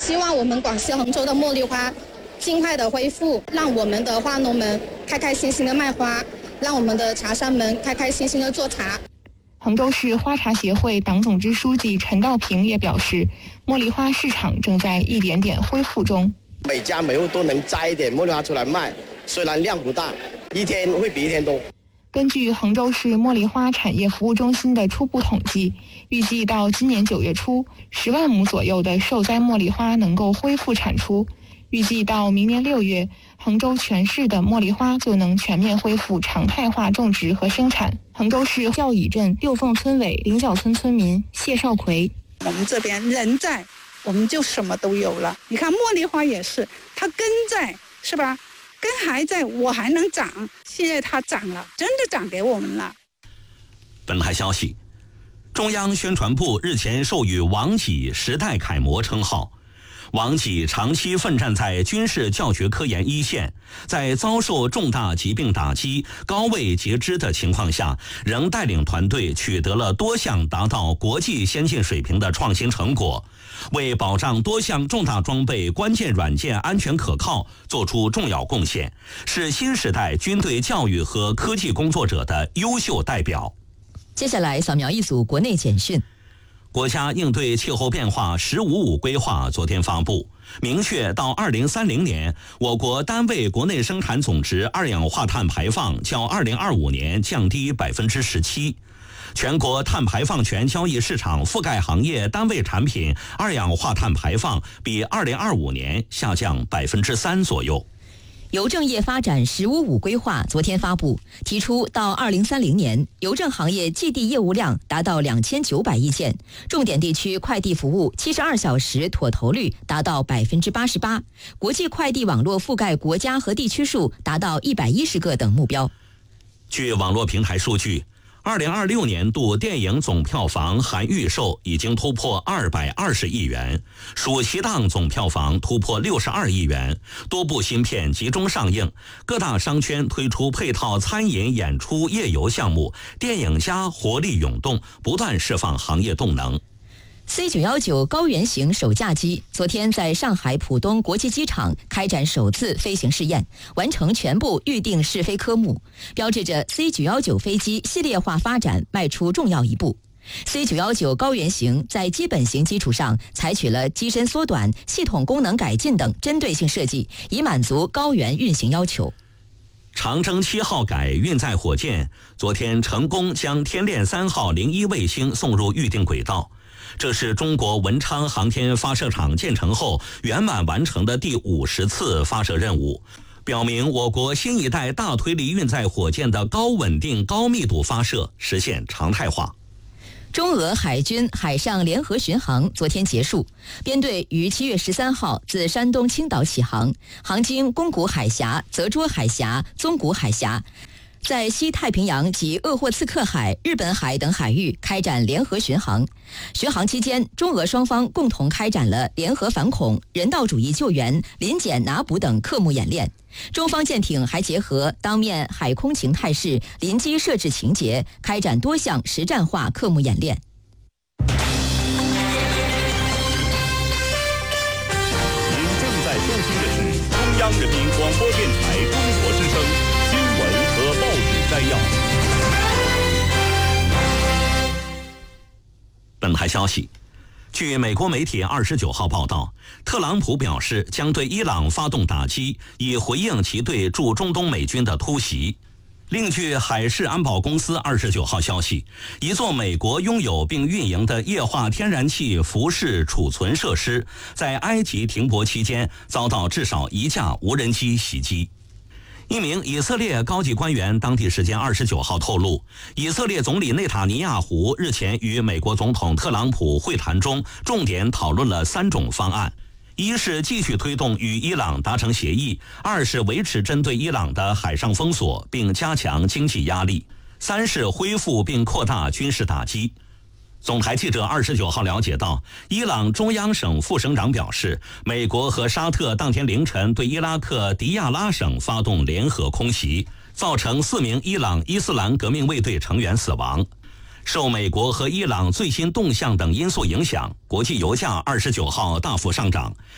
希望我们广西衡州的茉莉花尽快的恢复，让我们的花农们开开心心的卖花，让我们的茶商们开开心心的做茶。 衡州市花茶协会党总支书记陈道平也表示，茉莉花市场正在一点点恢复中。 每家每户都能摘一点茉莉花出来卖，虽然量不大，一天会比一天多。 根据衡州市茉莉花产业服务中心的初步统计，预计到今年9月初，10万亩左右的受灾茉莉花能够恢复产出。预计到明年6月，衡州全市的茉莉花就能全面恢复常态化种植和生产。衡州市孝乙镇六凤村委菱角村村民谢少奎： 我们这边人在，我们就什么都有了。你看茉莉花也是，它根在，是吧？根还在，我还能长。现在它长了，真的长给我们了。 本台消息，中央宣传部日前授予王济时代楷模称号。王济长期奋战在军事教学科研一线，在遭受重大疾病打击、高位截肢的情况下，仍带领团队取得了多项达到国际先进水平的创新成果，为保障多项重大装备关键软件安全可靠做出重要贡献，是新时代军队教育和科技工作者的优秀代表。 接下来扫描一组国内简讯。 国家应对气候变化“十五五”规划昨天发布，明确到2030年，我国单位国内生产总值二氧化碳排放较2025年降低17%。全国碳排放权交易市场覆盖行业单位产品二氧化碳排放比2025年下降3%左右。 邮政业发展“十五五”规划昨天发布，提出到2030年，邮政行业寄递业务量达到2900亿件，重点地区快递服务72小时妥投率达到88%，国际快递网络覆盖国家和地区数达到110个等目标。 据网络平台数据，2026年度电影总票房含预售已经突破220亿元，暑期档总票房突破62亿元，多部新片集中上映，各大商圈推出配套餐饮、演出、夜游项目，电影家活力涌动，不断释放行业动能。 C919高原型首架机昨天在上海浦东国际机场开展首次飞行试验，完成全部预定试飞科目，标志着 C919飞机系列化发展迈出重要一步。C919高原型在基本型基础上采取了机身缩短、系统功能改进等针对性设计，以满足高原运行要求。 长征7号改运载火箭昨天成功将天链3号01卫星送入预定轨道，这是中国文昌航天发射场建成后圆满完成的第50次发射任务，表明我国新一代大推力运载火箭的高稳定、高密度发射实现常态化。 中俄海军海上联合巡航昨天结束，编队于7月13号自山东青岛起航，航经宫古海峡、泽捉海峡、宗谷海峡，在西太平洋及鄂霍次克海、日本海等海域开展联合巡航。巡航期间，中俄双方共同开展了联合反恐、人道主义救援、临检拿捕等科目演练。中方舰艇还结合当面海空情态势、临机设置情节，开展多项实战化科目演练。 您正在收听的是中央人民广播电台中国之声新闻和报纸摘要。 本台消息，据美国媒体29号报道，特朗普表示将对伊朗发动打击，以回应其对驻中东美军的突袭。另据海事安保公司29号消息，一座美国拥有并运营的液化天然气浮式储存设施在埃及停泊期间遭到至少1架无人机袭击。一名以色列高级官员当地时间29号透露，以色列总理内塔尼亚胡日前与美国总统特朗普会谈中，重点讨论了3种方案：一是继续推动与伊朗达成协议；二是维持针对伊朗的海上封锁并加强经济压力；三是恢复并扩大军事打击。总台记者29号了解到，伊朗中央省副省长表示，美国和沙特当天凌晨对伊拉克迪亚拉省发动联合空袭，造成4名伊朗伊斯兰革命卫队成员死亡。受美国和伊朗最新动向等因素影响，国际油价29号大幅上涨，